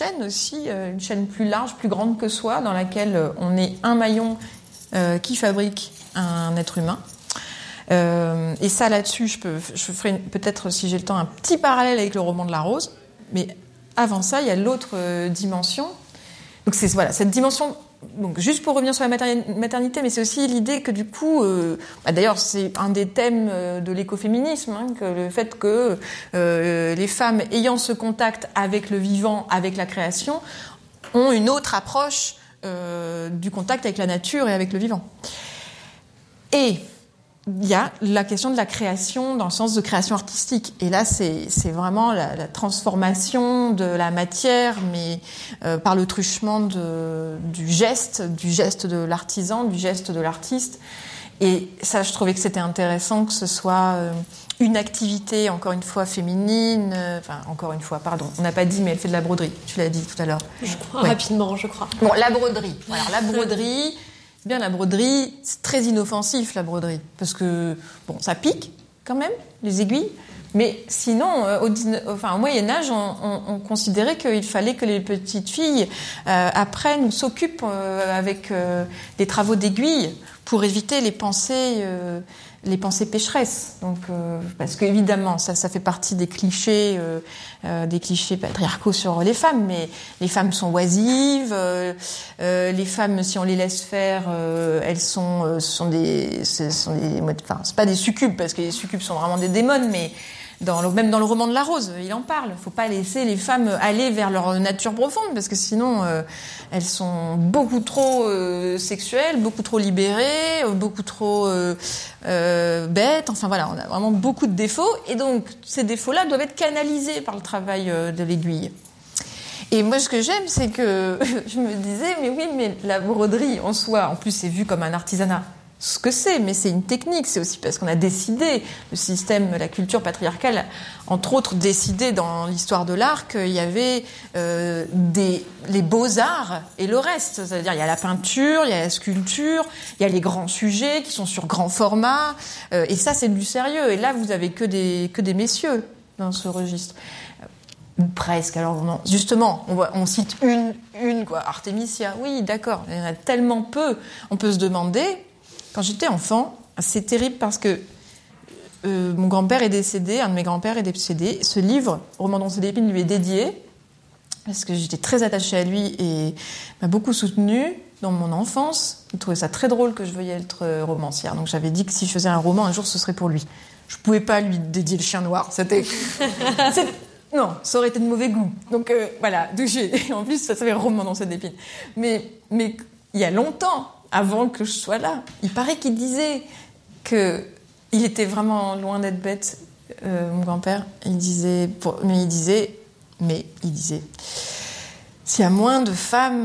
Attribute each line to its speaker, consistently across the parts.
Speaker 1: chaîne aussi, une chaîne plus large, plus grande que soi, dans laquelle on est un maillon qui fabrique un être humain. Et ça, là-dessus, je ferai peut-être, si j'ai le temps, un petit parallèle avec le roman de la Rose. Mais avant ça, il y a l'autre dimension. Donc c'est cette dimension. Donc juste pour revenir sur la maternité, mais c'est aussi l'idée que du coup, d'ailleurs c'est un des thèmes de l'écoféminisme, que le fait que les femmes ayant ce contact avec le vivant, avec la création, ont une autre approche du contact avec la nature et avec le vivant. Et il y a la question de la création dans le sens de création artistique. Et là, c'est vraiment la transformation de la matière, mais par le truchement du geste de l'artisan, du geste de l'artiste. Et ça, je trouvais que c'était intéressant que ce soit une activité, encore une fois, féminine. On n'a pas dit, mais elle fait de la broderie. Tu l'as dit tout à l'heure.
Speaker 2: Je crois, rapidement, je crois.
Speaker 1: Bon, la broderie. Alors, la broderie... Bien, la broderie, c'est très inoffensif, la broderie. Parce que, ça pique, quand même, les aiguilles. Mais sinon, au Moyen-Âge, on considérait qu'il fallait que les petites filles apprennent ou s'occupent avec des travaux d'aiguille pour éviter les pensées pécheresses. Donc, parce que évidemment, ça fait partie des clichés patriarcaux sur les femmes. Mais les femmes sont oisives. Les femmes, si on les laisse faire, elles sont, c'est pas des succubes parce que les succubes sont vraiment des démons, mais même dans le roman de la Rose, il en parle. Faut pas laisser les femmes aller vers leur nature profonde parce que sinon elles sont beaucoup trop sexuelles, beaucoup trop libérées, beaucoup trop bêtes. Enfin voilà, on a vraiment beaucoup de défauts et donc ces défauts-là doivent être canalisés par le travail de l'aiguille. Et moi, ce que j'aime, c'est que je me disais, mais la broderie en soi, en plus, c'est vu comme un artisanat. Ce que c'est, mais c'est une technique. C'est aussi parce qu'on a décidé, le système, la culture patriarcale, entre autres, décidé dans l'histoire de l'art qu'il y avait les beaux-arts et le reste. C'est-à-dire, il y a la peinture, il y a la sculpture, il y a les grands sujets qui sont sur grand format. Et ça, c'est du sérieux. Et là, vous avez que des messieurs dans ce registre. Presque. Alors non, justement, on cite une quoi, Artemisia. Oui, d'accord. Il y en a tellement peu. On peut se demander. Quand j'étais enfant, c'est terrible parce que mon grand-père est décédé, un de mes grands-pères est décédé. Ce livre, Roman dans ses épines, lui est dédié parce que j'étais très attachée à lui et m'a beaucoup soutenue dans mon enfance. Il trouvait ça très drôle que je veuille être romancière. Donc j'avais dit que si je faisais un roman, un jour, ce serait pour lui. Je pouvais pas lui dédier Le Chien Noir. Non, ça aurait été de mauvais goût. Donc voilà, en plus ça s'appelle Roman dans ses épines. Mais il y a longtemps, avant que je sois là, il paraît qu'il disait que il était vraiment loin d'être bête, mon grand-père. Il disait, s'il y a moins de femmes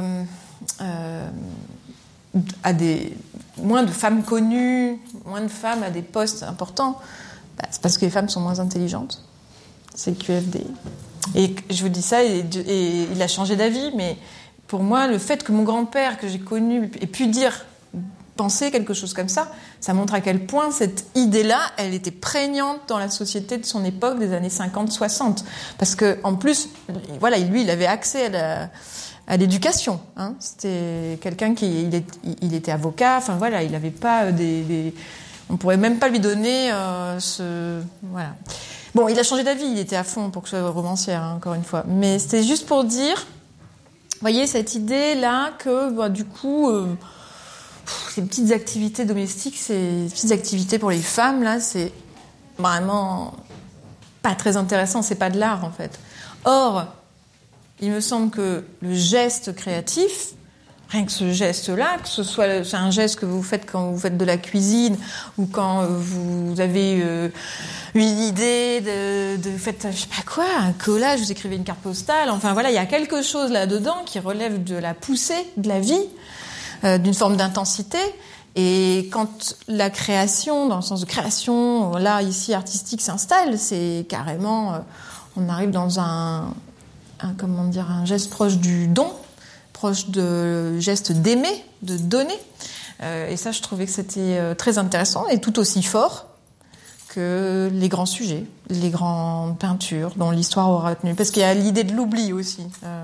Speaker 1: moins de femmes connues, moins de femmes à des postes importants, c'est parce que les femmes sont moins intelligentes. C'est le QFD. Et je vous dis ça, et il a changé d'avis, mais pour moi, le fait que mon grand-père, que j'ai connu, ait pu penser quelque chose comme ça montre à quel point cette idée-là, elle était prégnante dans la société de son époque, des années 50-60. Parce que, en plus, voilà, lui, il avait accès à l'éducation. Hein. C'était quelqu'un il était avocat, enfin voilà, il n'avait pas on pourrait même pas lui donner voilà. Bon, il a changé d'avis, il était à fond pour que je sois romancière, encore une fois. Mais c'était juste pour dire, vous voyez, cette idée-là que, du coup, ces petites activités domestiques, ces petites activités pour les femmes, là, c'est vraiment pas très intéressant, c'est pas de l'art, en fait. Or, il me semble que le geste créatif, rien que ce geste-là, que ce soit c'est un geste que vous faites quand vous faites de la cuisine ou quand vous avez une idée de faites je sais pas quoi, un collage, vous écrivez une carte postale, enfin voilà, il y a quelque chose là-dedans qui relève de la poussée de la vie, d'une forme d'intensité. Et quand la création, dans le sens de création, là ici artistique s'installe, c'est carrément, on arrive dans un geste proche du don, proche de geste d'aimer, de donner. Et ça, je trouvais que c'était très intéressant et tout aussi fort que les grands sujets, les grandes peintures dont l'histoire aura tenu. Parce qu'il y a l'idée de l'oubli aussi.